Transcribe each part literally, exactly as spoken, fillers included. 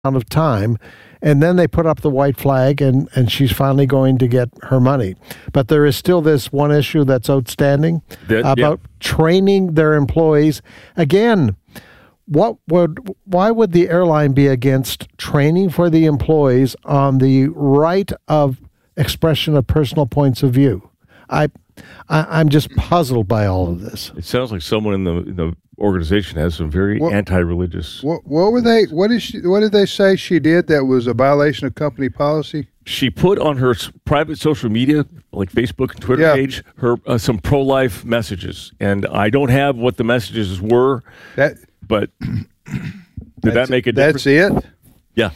of time, and then they put up the white flag, and, and she's finally going to get her money. But there is still this one issue that's outstanding that, about yeah. training their employees. Again, what would why would the airline be against training for the employees on the right of expression of personal points of view? I, I I'm just puzzled by all of this. It sounds like someone in the, in the organization has some very what, anti-religious. What, what were they? What is she? What did they say she did that was a violation of company policy? She put on her s- private social media, like Facebook and Twitter Yeah. page, her uh, some pro-life messages, and I don't have what the messages were. That, but did that make a difference? That's it. Yeah.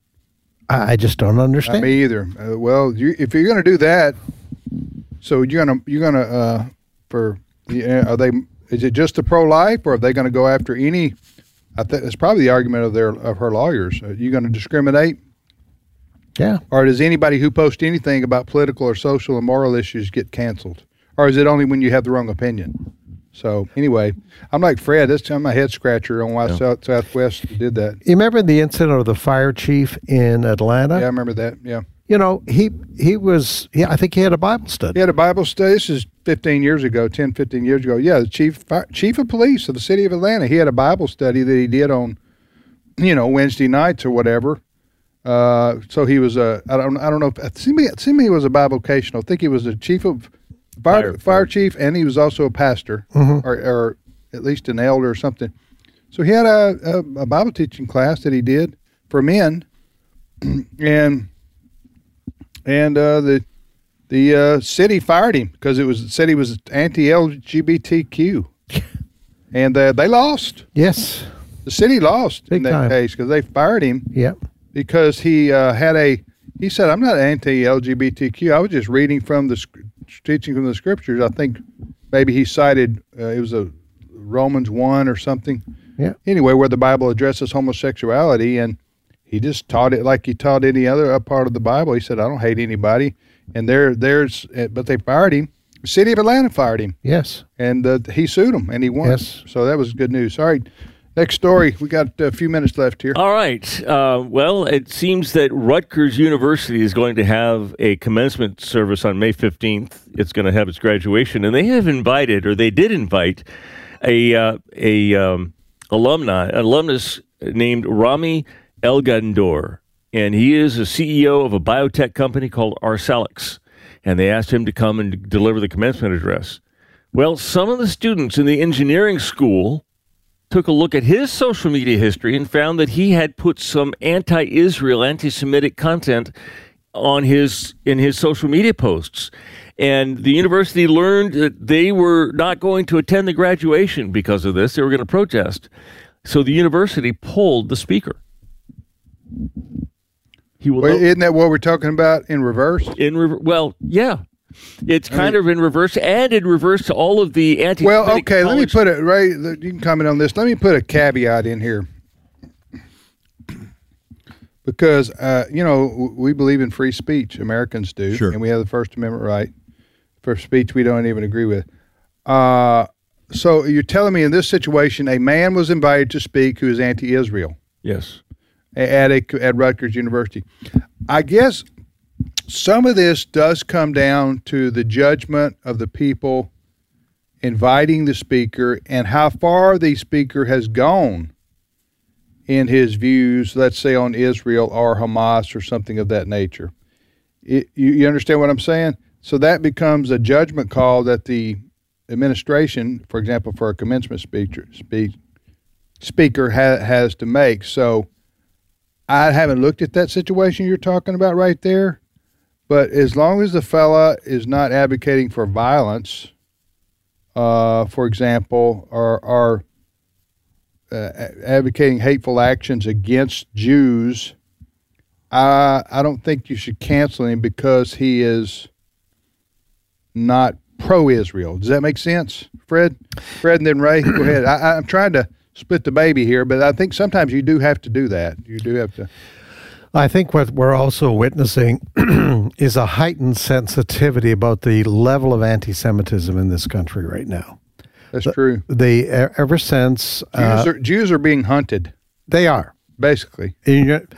I just don't understand. Not me either. Uh, well, you, if you're going to do that, so you're gonna you're gonna uh, for yeah, are they? Is it just the pro-life, or are they going to go after any? I think it's probably the argument of their of her lawyers. Are you going to discriminate? Yeah. Or does anybody who posts anything about political or social and moral issues get canceled? Or is it only when you have the wrong opinion? So anyway, I'm like Fred. This time my head scratcher on why Yeah. South, Southwest did that. You remember the incident of the fire chief in Atlanta? Yeah, I remember that. Yeah. You know, he he was, yeah, I think he had a Bible study. He had a Bible study. This is fifteen years ago, ten, fifteen years ago. Yeah, the chief fire, chief of police of the city of Atlanta. He had a Bible study that he did on, you know, Wednesday nights or whatever. Uh, so he was a, I don't, I don't know. If, it seemed, it seemed he was a bivocational. I think he was a chief of fire, Fire- fire chief, and he was also a pastor, Mhm. or, or at least an elder or something. So he had a, a, a Bible teaching class that he did for men, and and uh, the the uh, city fired him because it was said he was anti-L G B T Q, and uh, they lost. Yes. The city lost Big in that time. case because they fired him Yep. because he uh, had a. He said, "I'm not anti-L G B T Q. I was just reading from the sc- teaching from the scriptures. I think maybe he cited uh, it was a Romans one or something. Yeah. Anyway, where the Bible addresses homosexuality, and he just taught it like he taught any other uh, part of the Bible. He said, "I don't hate anybody," and there, there's, uh, but they fired him. The city of Atlanta fired him, Yes. and uh, he sued them, and he won. Yes. So that was good news. All right, next story. We got a few minutes left here. All right. Uh, well, it seems that Rutgers University is going to have a commencement service on May fifteenth. It's going to have its graduation, and they have invited, or they did invite, a uh, a um, alumni, alumnus named Rami Elgandor, and he is a C E O of a biotech company called Arcellx, and they asked him to come and deliver the commencement address. Well, some of the students in the engineering school took a look at his social media history and found that he had put some anti-Israel, anti-Semitic content on his in his social media posts. And the university learned that they were not going to attend the graduation because of this. They were going to protest. So the university pulled the speaker. He will Well, no- isn't that what we're talking about in reverse? in rever- well, yeah. It's I kind mean- of in reverse and in reverse to all of the anti Well, okay, let me put it right. You can comment on this. Let me put a caveat in here. Because, uh, you know, w- we believe in free speech. Americans do. Sure. And we have the First Amendment right for speech we don't even agree with. Uh, so you're telling me in this situation, a man was invited to speak who is anti-Israel Yes. at a, at Rutgers University. I guess some of this does come down to the judgment of the people inviting the speaker and how far the speaker has gone in his views, let's say on Israel or Hamas or something of that nature. It, you, you understand what I'm saying? So that becomes a judgment call that the administration, for example, for a commencement speaker, speak, speaker ha, has to make. So I haven't looked at that situation you're talking about right there, but as long as the fella is not advocating for violence, uh, for example, or, or uh, advocating hateful actions against Jews, I I don't think you should cancel him because he is not pro-Israel. Does that make sense, Fred? Fred and then Ray, go ahead. I, I'm trying to split the baby here, but I think sometimes you do have to do that. You do have to. I think what we're also witnessing is a heightened sensitivity about the level of anti-Semitism in this country right now. That's the, true. They ever since uh, Jews, are, Jews are being hunted. They are. basically. And you're-